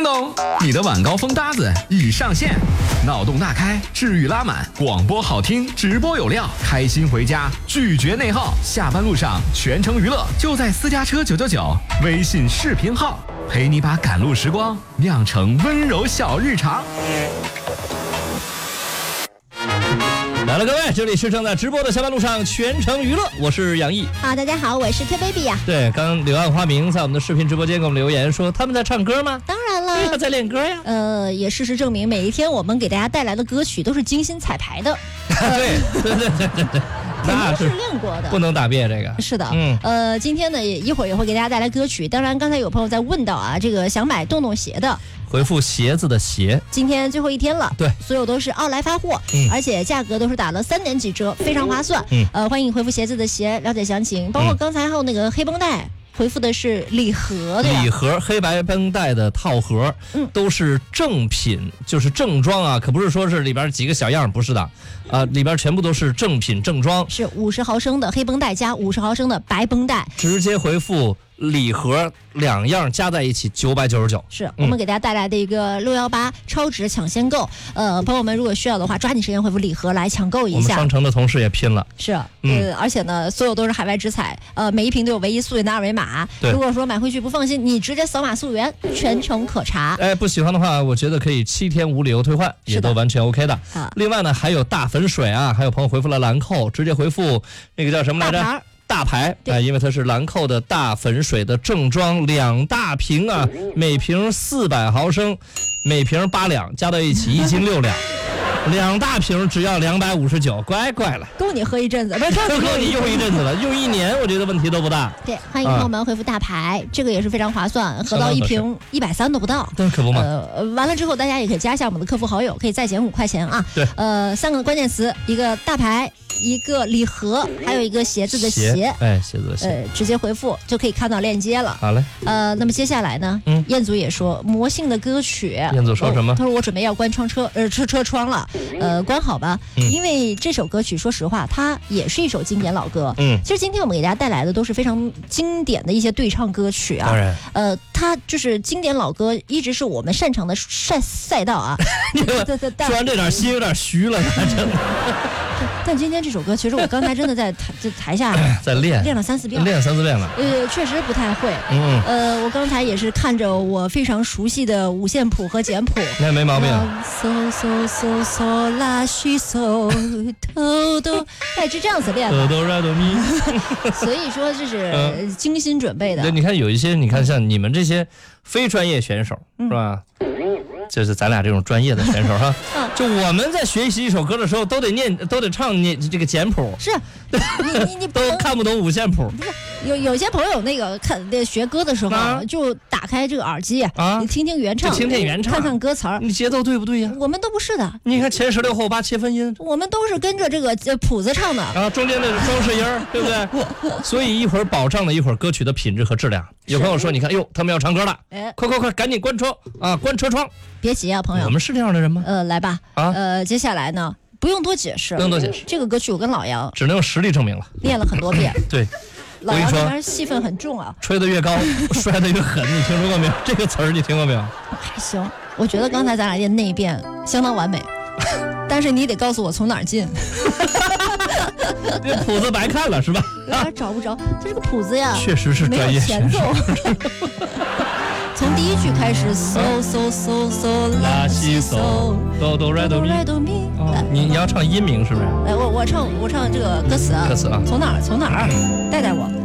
叮咚，你的晚高峰搭子已上线，脑洞大开，治愈拉满，广播好听，直播有料，开心回家，拒绝内耗。下班路上全程娱乐，就在私家车999微信视频号，陪你把赶路时光酿成温柔小日常。 来了，各位，这里是正在直播的下班路上全程娱乐，我是杨毅。 大家好，我是 K baby 呀。 对，刚柳暗花明在我们的视频直播间给我们留言说他们在唱歌吗？ 当然了， 对呀，在练歌呀。 也事实证明，每一天我们给大家带来的歌曲都是精心彩排的。 对， 那是练过的， 不能打别这个。 是的，今天呢，一会儿也会给大家带来歌曲。当然，刚才有朋友在问到啊，这个想买洞洞鞋的。 回复鞋子的鞋， 今天最后一天了， 对， 所有都是奥莱发货，而且价格都是打了3点几折，非常划算。欢迎回复鞋子的鞋了解详情，包括刚才还有那个黑绷带。回复的是礼盒，对吧？ 礼盒黑白绷带的套盒，都是正品，就是正装啊，可不是说是里边几个小样，不是的，里边全部都是正品正装。 是50毫升的黑绷带加50毫升的白绷带， 直接回复礼盒2样加在一起999。 是我们给大家带来的一个618超值抢先购。朋友们如果需要的话，抓紧时间回复礼盒来抢购一下。 我们商城的同事也拼了。 是，而且呢，所有都是海外直采，每一瓶都有唯一溯源的2维码。如果说买回去不放心，你直接扫码溯源，全程可查。 不喜欢的话，我觉得可以7天无理由退换，也都完全 OK 的。另外呢，还有大粉水啊，还有朋友回复了兰蔻，直接回复那个叫什么来着？大牌，因为它是兰蔻的大粉水的正装2大瓶啊，每瓶400毫升，每瓶8两，加到一起1斤6两。2大瓶只要259，乖乖了， 够你喝一阵子，不是够你用一阵子了，用1年我觉得问题都不大。 对，欢迎朋友们回复大牌，这个也是非常划算，喝到一瓶130都不到。 对，可不嘛。 完了之后大家也可以加一下我们的客服好友，可以再减5块钱啊。 对 ，3个关键词，一个大牌，一个礼盒，还有一个鞋子的鞋。 鞋子的鞋。 直接回复就可以看到链接了。 好嘞。 那么接下来呢，彦祖也说魔性的歌曲。 彦祖说什么？ 他说我准备要关车窗了。关好吧，因为这首歌曲说实话它也是一首经典老歌。其实今天我们给大家带来的都是非常经典的一些对唱歌曲啊。 当然， 它就是经典老歌一直是我们擅长的赛道啊。 说完这点心有点虚了，真的。 但今天这首歌，其实我刚才真的在台下在练了3-4遍， 练3-4遍了。 确实不太会。我刚才也是看着我非常熟悉的五线谱和简谱， 那没毛病。 嗦拉西嗦哆哆，是这样子练的。 哆来哆咪。 所以说这是精心准备的。 对，你看有一些，你看像你们这些非专业选手，是吧？就是咱俩这种专业的选手哈，就我们在学习一首歌的时候，都得唱这个简谱。 是，你都看不懂五线谱。 不是，有些朋友那个学歌的时候，就打开这个耳机你听听原唱，看看歌词儿， 你节奏对不对呀？ 我们都不是的。 你看前16后8切分音， 我们都是跟着这个谱子唱的啊，中间的装饰音，对不对？所以一会儿保障了一会儿歌曲的品质和质量。有朋友说，你看，哟，他们要唱歌了，快，赶紧关车窗。 别急啊，朋友， 我们是这样的人吗？ 来吧，接下来呢，不用多解释，这个歌曲我跟老杨只能用实力证明了， 练了很多遍。 对， 老杨这边戏份很重啊， 吹得越高，摔得越狠。你听说过没有？这个词儿你听过没有？ 还行，我觉得刚才咱俩练那一遍相当完美，但是你得告诉我从哪儿进。 这谱子白看了是吧？ 有点找不着，这个谱子呀， 确实是专业选手。 从第一句开始，嗦拉西嗦哆来哆咪。你要唱音名是不是？ 我唱这个歌词啊。 歌词啊， 从哪儿？带我。